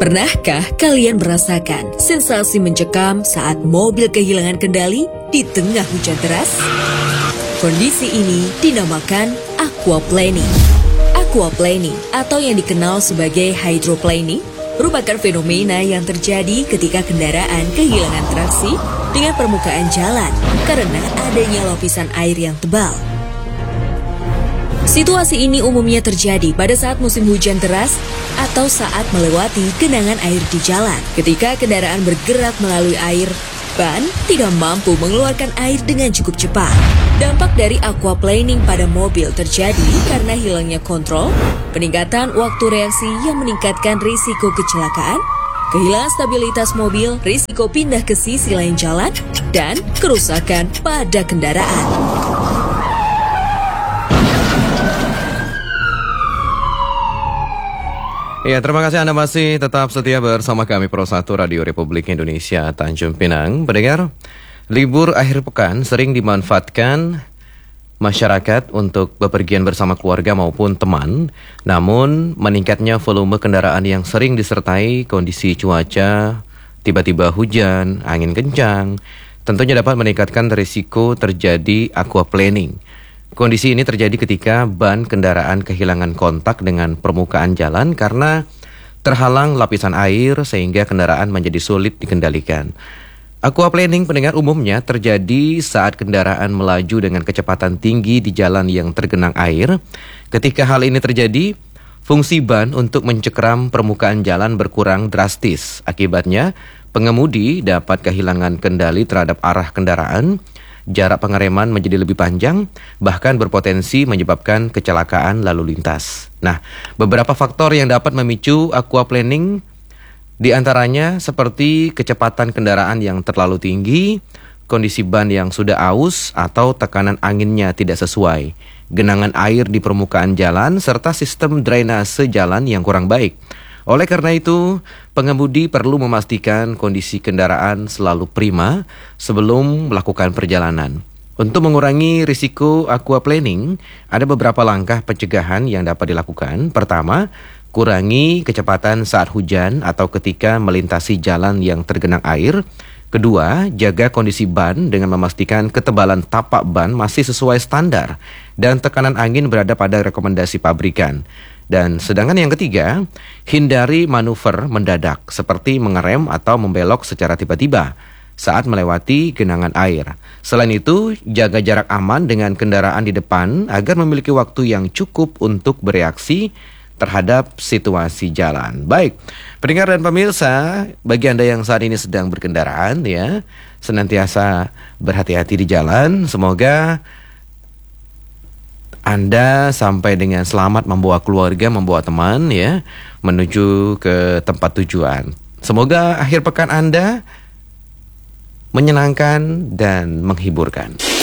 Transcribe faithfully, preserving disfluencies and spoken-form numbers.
Pernahkah kalian merasakan sensasi mencekam saat mobil kehilangan kendali di tengah hujan deras? Kondisi ini dinamakan aquaplaning. Aquaplaning atau yang dikenal sebagai hydroplaning merupakan fenomena yang terjadi ketika kendaraan kehilangan traksi dengan permukaan jalan karena adanya lapisan air yang tebal. Situasi ini umumnya terjadi pada saat musim hujan deras atau saat melewati genangan air di jalan. Ketika kendaraan bergerak melalui air, ban tidak mampu mengeluarkan air dengan cukup cepat. Dampak dari aquaplaning pada mobil terjadi karena hilangnya kontrol, peningkatan waktu reaksi yang meningkatkan risiko kecelakaan, kehilangan stabilitas mobil, risiko pindah ke sisi lain jalan, dan kerusakan pada kendaraan. Ya, terima kasih Anda masih tetap setia bersama kami Pro satu Radio Republik Indonesia Tanjung Pinang. Pendengar, libur akhir pekan sering dimanfaatkan masyarakat untuk bepergian bersama keluarga maupun teman. Namun, meningkatnya volume kendaraan yang sering disertai kondisi cuaca, tiba-tiba hujan, angin kencang, tentunya dapat meningkatkan risiko terjadi aquaplaning. Kondisi ini terjadi ketika ban kendaraan kehilangan kontak dengan permukaan jalan karena terhalang lapisan air sehingga kendaraan menjadi sulit dikendalikan. Aquaplaning pendengar umumnya terjadi saat kendaraan melaju dengan kecepatan tinggi di jalan yang tergenang air. Ketika hal ini terjadi, fungsi ban untuk mencekram permukaan jalan berkurang drastis. Akibatnya, pengemudi dapat kehilangan kendali terhadap arah kendaraan. Jarak pengereman menjadi lebih panjang, bahkan berpotensi menyebabkan kecelakaan lalu lintas. Nah, beberapa faktor yang dapat memicu aquaplaning diantaranya seperti kecepatan kendaraan yang terlalu tinggi, kondisi ban yang sudah aus atau tekanan anginnya tidak sesuai, genangan air di permukaan jalan, serta sistem drainase jalan yang kurang baik. Oleh karena itu, pengemudi perlu memastikan kondisi kendaraan selalu prima sebelum melakukan perjalanan. Untuk mengurangi risiko aquaplaning, ada beberapa langkah pencegahan yang dapat dilakukan. Pertama, kurangi kecepatan saat hujan atau ketika melintasi jalan yang tergenang air. Kedua, jaga kondisi ban dengan memastikan ketebalan tapak ban masih sesuai standar dan tekanan angin berada pada rekomendasi pabrikan. Dan sedangkan yang ketiga, hindari manuver mendadak seperti mengerem atau membelok secara tiba-tiba saat melewati genangan air. Selain itu, jaga jarak aman dengan kendaraan di depan agar memiliki waktu yang cukup untuk bereaksi terhadap situasi jalan. Baik, pendengar dan pemirsa, bagi Anda yang saat ini sedang berkendaraan ya, senantiasa berhati-hati di jalan. Semoga Anda sampai dengan selamat membawa keluarga, membawa teman ya, menuju ke tempat tujuan. Semoga akhir pekan Anda menyenangkan dan menghiburkan.